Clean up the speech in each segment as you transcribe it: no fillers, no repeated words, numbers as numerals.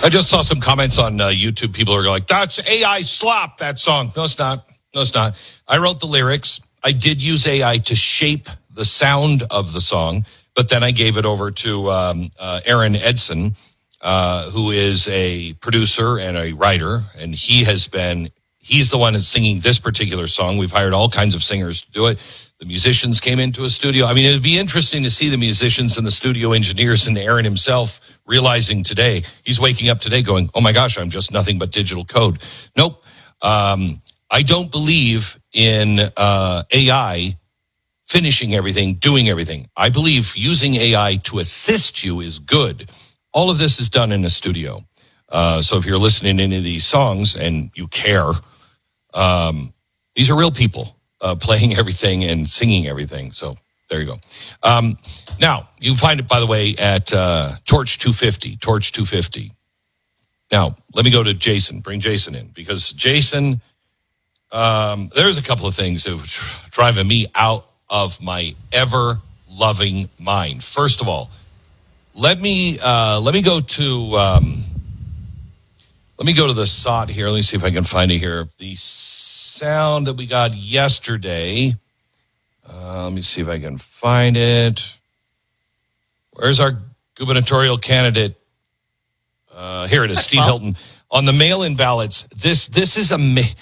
I just saw some comments on YouTube. People are like, that's AI slop, that song. No, it's not. No, it's not. I wrote the lyrics. I did use AI to shape the sound of the song, but then I gave it over to Aaron Edson, who is a producer and a writer, and he's the one that's singing this particular song. We've hired all kinds of singers to do it. The musicians came into a studio. I mean, it would be interesting to see the musicians and the studio engineers and Aaron himself realizing today, he's waking up today going, oh my gosh, I'm just nothing but digital code. Nope. I don't believe in AI finishing everything, doing everything. I believe using AI to assist you is good. All of this is done in a studio. So if you're listening to any of these songs and you care, these are real people playing everything and singing everything. So there you go. Now, you can find it, by the way, at Torch 250, Torch 250. Now, let me go to Jason. Bring Jason in, because Jason, there's a couple of things that are driving me out of my ever-loving mind. First of all, let me go to the SOT here. Let me see if I can find it here. The sound that we got yesterday. Let me see if I can find it. Where's our gubernatorial candidate? Here it is, Steve Hilton. On the mail-in ballots, this is amazing.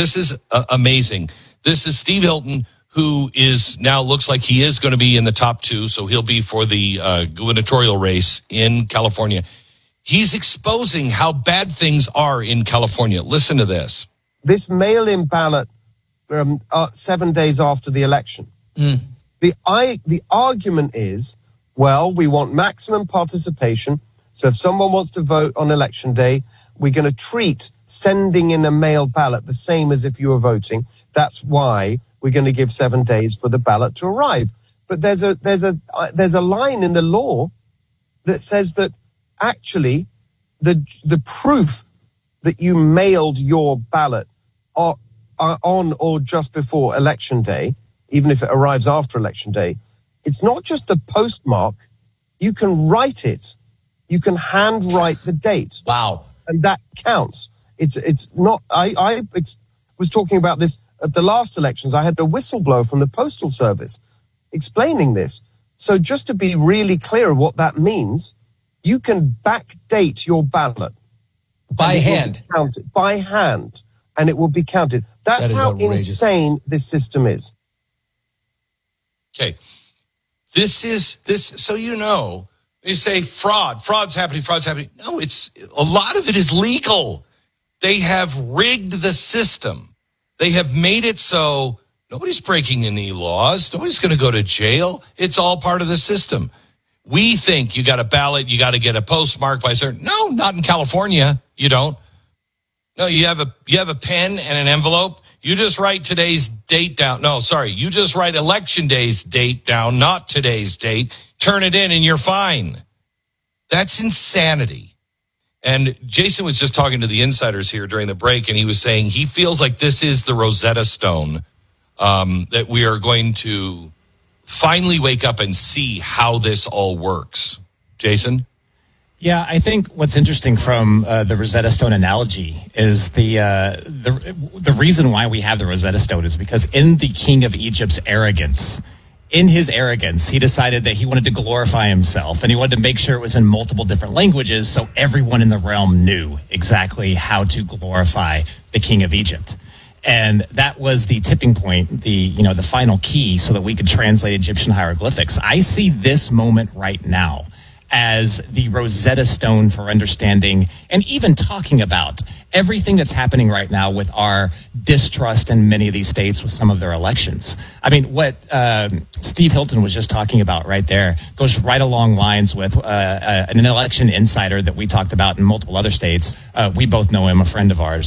This is Steve Hilton, who is now looks like he is going to be in the top two, so he'll be for the gubernatorial race in California. He's exposing how bad things are in California. Listen to this. This mail-in ballot 7 days after the election. The argument is, well, we want maximum participation. So if someone wants to vote on election day, we're going to treat sending in a mail ballot the same as if you were voting. That's why we're going to give 7 days for the ballot to arrive. But there's a line in the law that says that actually the proof that you mailed your ballot on or just before election day, even if it arrives after election day, it's not just the postmark. You can write it. You can handwrite the date. Wow. And that counts. It's not, I was talking about this at the last elections. I had a whistleblower from the Postal Service explaining this. So just to be really clear what that means, you can backdate your ballot. By hand. By hand. And it will be counted. That's how insane this system is. Okay. So you say fraud's happening. No, a lot of it is legal. They have rigged the system. They have made it so nobody's breaking any laws. Nobody's going to go to jail. It's all part of the system. We think you got a ballot, you got to get a postmark by certain. No, not in California. You don't. No, you have a pen and an envelope. You just write today's date down. No, sorry. You just write election day's date down, not today's date. Turn it in and you're fine. That's insanity. And Jason was just talking to the insiders here during the break, and he was saying he feels like this is the Rosetta Stone, that we are going to finally wake up and see how this all works. Jason? Yeah, I think what's interesting from the Rosetta Stone analogy is the reason why we have the Rosetta Stone is because in the king of Egypt's arrogance, he decided that he wanted to glorify himself, and he wanted to make sure it was in multiple different languages so everyone in the realm knew exactly how to glorify the king of Egypt. And that was the tipping point, the final key so that we could translate Egyptian hieroglyphics. I see this moment right now as the Rosetta Stone for understanding and even talking about everything that's happening right now with our distrust in many of these states with some of their elections. I mean, what Steve Hilton was just talking about right there goes right along lines with an election insider that we talked about in multiple other states. We both know him, a friend of ours.